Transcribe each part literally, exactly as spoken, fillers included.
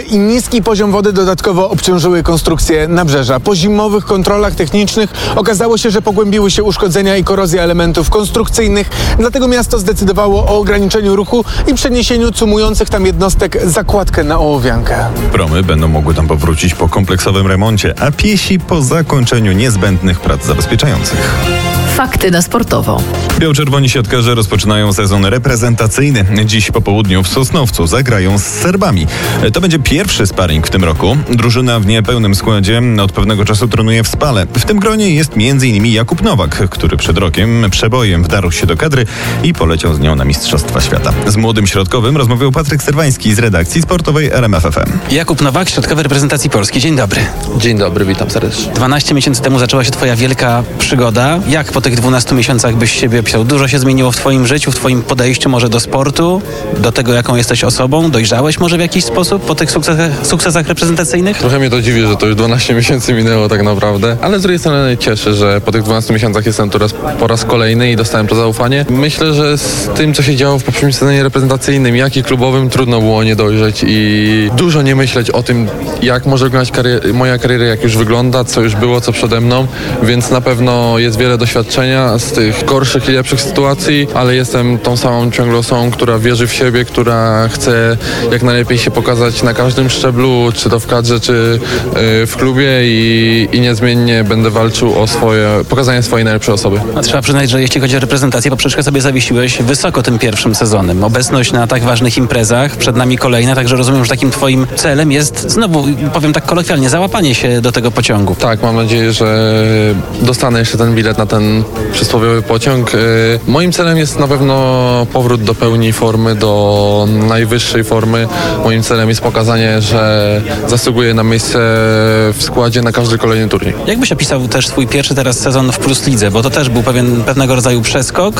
i niski poziom wody dodatkowo obciążyły konstrukcję nabrzeża. Po zimowych kontrolach technicznych okazało się, że pogłębiły się uszkodzenia i korozja elementów konstrukcyjnych, dlatego miasto zdecydowało o ograniczeniu ruchu i przeniesieniu cumujących tam jednostek zakładkę na ołowiankę. Promy będą mogły tam powrócić po kompleksowym remoncie, a piesi po zakończeniu niezbędnych prac zabezpieczających. Fakty na sportowo. Biało-czerwoni siatkarze rozpoczynają sezon reprezentacyjny. Dziś po południu w Sosnowcu zagrają z Serbami. To będzie pierwszy sparring w tym roku. Drużyna w niepełnym składzie od pewnego czasu trenuje w Spale. W tym gronie jest między innymi Jakub Nowak, który przed rokiem przebojem wdarł się do kadry i poleciał z nią na Mistrzostwa Świata. Z młodym środkowym rozmawiał Patryk Serwański z redakcji sportowej R M F F M. Jakub Nowak, środkowy reprezentacji Polski. Dzień dobry. Dzień dobry, witam serdecznie. dwanaście miesięcy temu zaczęła się twoja wielka przygoda. Jak po tych dwunastu miesiącach byś siebie opisał? Dużo się zmieniło w twoim życiu, w twoim podejściu może do sportu, do tego, jaką jesteś osobą? Dojrzałeś może w jakiś sposób po tych sukcesach, sukcesach reprezentacyjnych? Trochę mnie to dziwi, że to już dwanaście miesięcy minęło tak naprawdę, ale z drugiej strony cieszę, że po tych dwunastu miesiącach jestem tu raz, po raz kolejny i dostałem to zaufanie. Myślę, że z tym, co się działo w poprzednim sezonie reprezentacyjnym, jak i klubowym, trudno było nie dojrzeć i dużo nie myśleć o tym, jak może wyglądać karier- moja kariera, jak już wygląda, co już było, co przede mną, więc na pewno jest wiele doświadczenia z tych gorszych i lepszych sytuacji, ale jestem tą samą ciągle osobą, która wierzy w siebie, która chce jak najlepiej się pokazać na każdym szczeblu, czy to w kadrze, czy yy, w klubie i, i niezmiennie będę walczył o swoje, pokazanie swojej najlepszej osoby. A trzeba przyznać, że jeśli chodzi o reprezentację, poprzeczkę sobie zawiesiłeś wysoko tym pierwszym sezonem. Obecność na tak ważnych imprezach, przed nami kolejna, także rozumiem, że takim twoim celem jest, znowu powiem tak kolokwialnie, załapanie się do tego pociągu. Tak, mam nadzieję, że dostanę jeszcze ten bilet na ten przysłowiowy pociąg. Moim celem jest na pewno powrót do pełni formy, do najwyższej formy. Moim celem jest pokazanie, że zasługuję na miejsce w składzie na każdy kolejny turniej. Jak byś opisał też swój pierwszy teraz sezon w Plus Lidze, bo to też był pewien, pewnego rodzaju przeskok.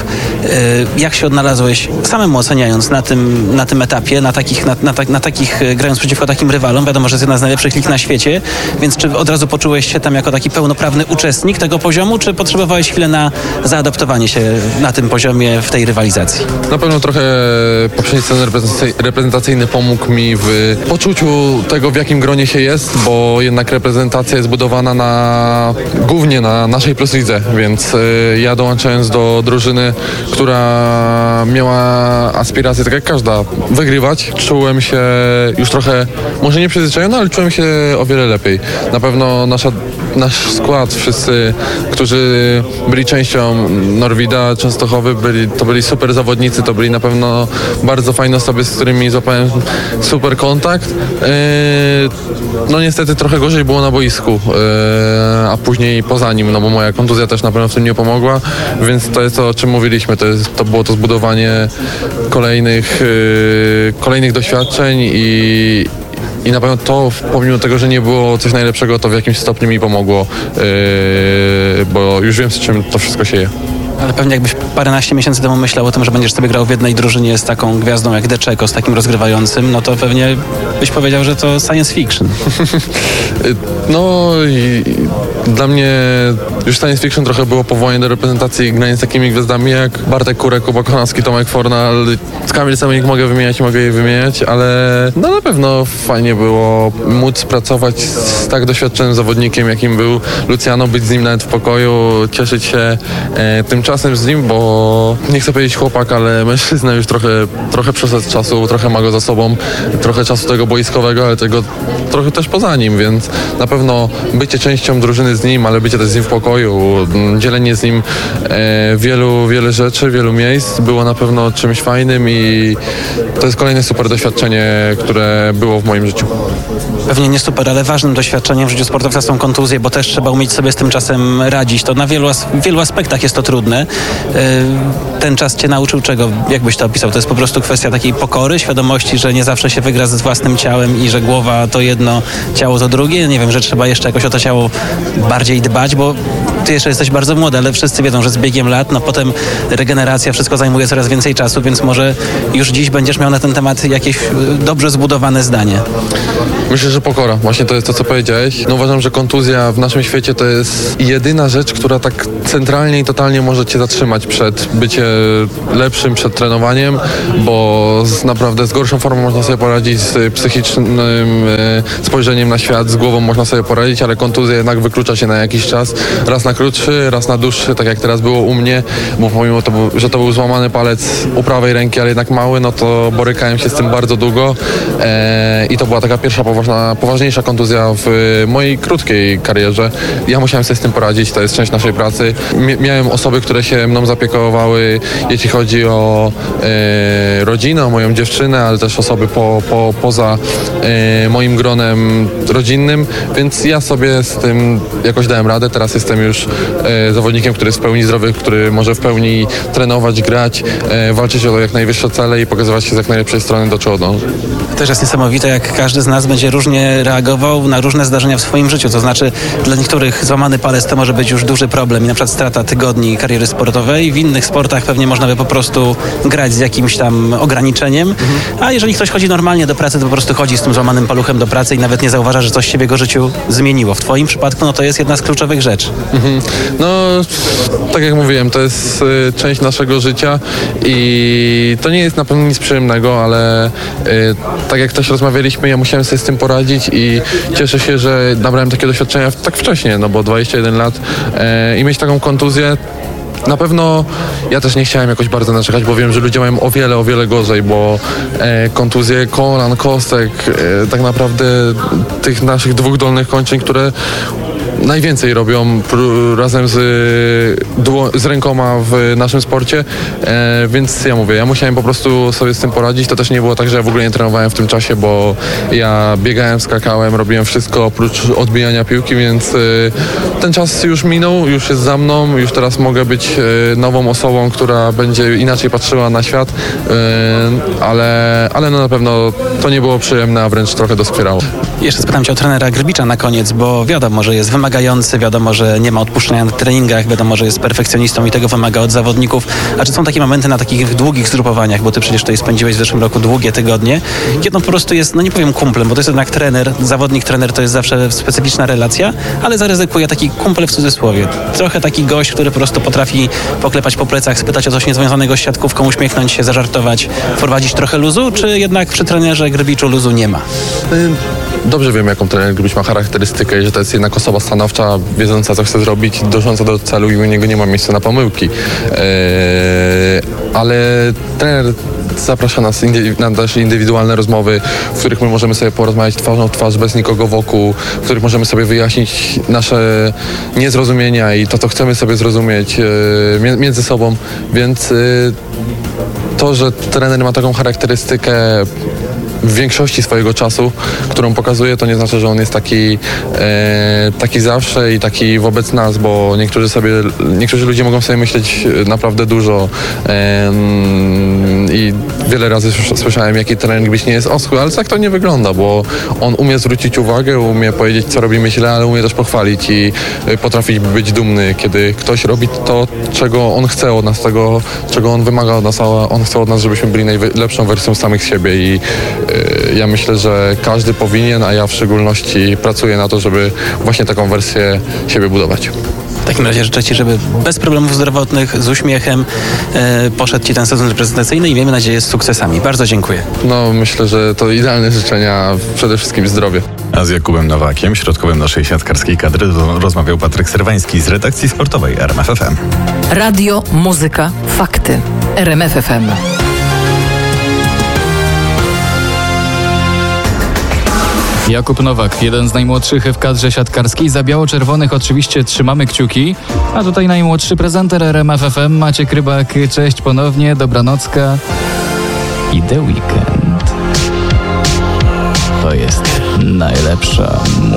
Jak się odnalazłeś samemu oceniając na tym, na tym etapie, na takich, na, na, na takich, grając przeciwko takim rywalom? Wiadomo, że jest jedna z najlepszych lig na świecie, więc czy od razu poczułeś się tam jako taki pełnoprawny uczestnik tego poziomu, czy potrzebowałeś chwilę na zaadaptowanie się na tym poziomie w tej rywalizacji? Na pewno trochę poprzedni sezon reprezentacyjny pomógł mi w poczuciu tego, w jakim gronie się jest, bo jednak reprezentacja jest budowana na głównie na naszej Plus Lidze, więc y, ja dołączając do drużyny, która miała aspiracje, tak jak każda, wygrywać, czułem się już trochę, może nie przyzwyczajony, ale czułem się o wiele lepiej. Na pewno nasza, nasz skład, wszyscy, którzy byli częścią Norwida, Częstochowy, byli, to byli super zawodnicy, to byli na pewno bardzo fajne osoby, z którymi złapałem super kontakt. Yy, no niestety trochę gorzej było na boisku, yy, a później poza nim, no bo moja kontuzja też na pewno w tym nie pomogła, więc to jest to, o czym mówiliśmy, to, jest, to było to zbudowanie kolejnych, yy, kolejnych doświadczeń i I na pewno to, pomimo tego, że nie było coś najlepszego, to w jakimś stopniu mi pomogło, yy, bo już wiem, z czym to wszystko się je. Ale pewnie jakbyś paręnaście miesięcy temu myślał o tym, że będziesz sobie grał w jednej drużynie z taką gwiazdą jak Deczeko, z takim rozgrywającym, no to pewnie byś powiedział, że to science fiction. No i dla mnie już science fiction trochę było powołanie do reprezentacji, granie z takimi gwiazdami jak Bartek Kurek, Kuba Konowski, Tomek Fornal. Kamil Semeniuk mogę wymieniać, mogę je wymieniać, ale no na pewno fajnie było móc pracować z tak doświadczonym zawodnikiem, jakim był Luciano, być z nim nawet w pokoju, cieszyć się e, tym czasem z nim, bo nie chcę powiedzieć chłopak, ale mężczyzna już trochę, trochę przeszedł czasu, trochę ma go za sobą, trochę czasu tego boiskowego, ale tego trochę też poza nim, więc na pewno bycie częścią drużyny z nim, ale bycie też z nim w pokoju, dzielenie z nim e, wielu, wiele rzeczy, wielu miejsc było na pewno czymś fajnym i to jest kolejne super doświadczenie, które było w moim życiu. Pewnie nie super, ale ważnym doświadczeniem w życiu sportowca są kontuzje, bo też trzeba umieć sobie z tym czasem radzić. To na wielu, w wielu aspektach jest to trudne. Ten czas cię nauczył czego? Jak byś to opisał? To jest po prostu kwestia takiej pokory, świadomości, że nie zawsze się wygra z własnym ciałem i że głowa to jedno, ciało to drugie. Nie wiem, że trzeba jeszcze jakoś o to ciało bardziej dbać, bo ty jeszcze jesteś bardzo młody, ale wszyscy wiedzą, że z biegiem lat, no potem regeneracja, wszystko zajmuje coraz więcej czasu, więc może już dziś będziesz miał na ten temat jakieś dobrze zbudowane zdanie. Myślę, że pokora. Właśnie to jest to, co powiedziałeś. No uważam, że kontuzja w naszym świecie to jest jedyna rzecz, która tak centralnie i totalnie może cię zatrzymać przed byciem lepszym, przed trenowaniem, bo z, naprawdę z gorszą formą można sobie poradzić, z psychicznym e, spojrzeniem na świat, z głową można sobie poradzić, ale kontuzja jednak wyklucza się na jakiś czas. Raz na krótszy, raz na dłuższy, tak jak teraz było u mnie, bo pomimo to, że to był złamany palec u prawej ręki, ale jednak mały, no to borykałem się z tym bardzo długo e, i to była taka pierwsza poważna, poważniejsza kontuzja w mojej krótkiej karierze. Ja musiałem sobie z tym poradzić, to jest część naszej pracy. M- miałem osoby, które się mną zapiekowały, jeśli chodzi o e, rodzinę, o moją dziewczynę, ale też osoby po, po, poza e, moim gronem rodzinnym, więc ja sobie z tym jakoś dałem radę. Teraz jestem już e, zawodnikiem, który jest w pełni zdrowy, który może w pełni trenować, grać, e, walczyć o jak najwyższe cele i pokazywać się z jak najlepszej strony, do czego dąży. Też jest niesamowite, jak każdy z nas będzie różnie reagował na różne zdarzenia w swoim życiu. To znaczy, dla niektórych złamany palec to może być już duży problem i na przykład strata tygodni kariery sportowej. W innych sportach pewnie można by po prostu grać z jakimś tam ograniczeniem. A jeżeli ktoś chodzi normalnie do pracy, to po prostu chodzi z tym złamanym paluchem do pracy i nawet nie zauważa, że coś się w jego życiu zmieniło. W twoim przypadku no to jest jedna z kluczowych rzeczy. Mhm. No, tak jak mówiłem, to jest y, część naszego życia i to nie jest na pewno nic przyjemnego, ale y, tak jak też rozmawialiśmy, ja musiałem sobie z tym poradzić i cieszę się, że nabrałem takiego doświadczenia tak wcześnie, no bo dwadzieścia jeden lat y, i mieć taką kontuzję. Na pewno ja też nie chciałem jakoś bardzo narzekać, bo wiem, że ludzie mają o wiele, o wiele gorzej, bo e, kontuzje kolan, kostek, e, tak naprawdę tych naszych dwóch dolnych kończyn, które najwięcej robią pr- razem z, dło- z rękoma w naszym sporcie, e, więc ja mówię, ja musiałem po prostu sobie z tym poradzić. To też nie było tak, że ja w ogóle nie trenowałem w tym czasie, bo ja biegałem, skakałem, robiłem wszystko oprócz odbijania piłki, więc e, ten czas już minął, już jest za mną, już teraz mogę być e, nową osobą, która będzie inaczej patrzyła na świat, e, ale, ale no na pewno to nie było przyjemne, a wręcz trochę doskwierało. Jeszcze spytam cię o trenera Grbicza na koniec, bo wiadomo, że jest wymagający, wiadomo, że nie ma odpuszczania na treningach, wiadomo, że jest perfekcjonistą i tego wymaga od zawodników. A czy są takie momenty na takich długich zgrupowaniach, bo ty przecież tutaj spędziłeś w zeszłym roku długie tygodnie, kiedy on po prostu jest, no nie powiem kumplem, bo to jest jednak trener, zawodnik-trener to jest zawsze specyficzna relacja, ale zaryzykuje taki kumpel w cudzysłowie. Trochę taki gość, który po prostu potrafi poklepać po plecach, spytać o coś niezwiązanego z siatkówką, uśmiechnąć się, zażartować, wprowadzić trochę luzu, czy jednak przy trenerze Grbiczu luzu nie ma? Dobrze wiem, jaką trener Grbić ma charakterystykę i że to jest jednak osoba stanowcza, wiedząca, co chce zrobić, dążąca do celu i u niego nie ma miejsca na pomyłki. Eee, ale trener zaprasza nas indy- na nasze indywidualne rozmowy, w których my możemy sobie porozmawiać twarzą w twarz, bez nikogo wokół, w których możemy sobie wyjaśnić nasze niezrozumienia i to, co chcemy sobie zrozumieć e, mi- między sobą, więc e, to, że trener ma taką charakterystykę w większości swojego czasu, którą pokazuje, to nie znaczy, że on jest taki, e, taki zawsze i taki wobec nas, bo niektórzy sobie, niektórzy ludzie mogą sobie myśleć naprawdę dużo e, i wiele razy słyszałem, jaki trener Grbić nie jest oschły, ale tak to nie wygląda, bo on umie zwrócić uwagę, umie powiedzieć, co robimy źle, ale umie też pochwalić i potrafi być dumny, kiedy ktoś robi to, czego on chce od nas, tego, czego on wymaga od nas, a on chce od nas, żebyśmy byli najlepszą wersją samych siebie i ja myślę, że każdy powinien, a ja w szczególności pracuję na to, żeby właśnie taką wersję siebie budować. W takim razie życzę ci, żeby bez problemów zdrowotnych, z uśmiechem e, poszedł ci ten sezon reprezentacyjny i miejmy nadzieję z sukcesami. Bardzo dziękuję. No myślę, że to idealne życzenia, przede wszystkim zdrowie. A z Jakubem Nowakiem, środkowym naszej siatkarskiej kadry, rozmawiał Patryk Serwański z redakcji sportowej R M F F M. Radio, muzyka, fakty. R M F F M. Jakub Nowak, jeden z najmłodszych w kadrze siatkarskiej. Za biało-czerwonych oczywiście trzymamy kciuki. A tutaj najmłodszy prezenter R M F F M, Maciek Rybak. Cześć ponownie, dobranocka i The Weekend. To jest najlepsza muzyka.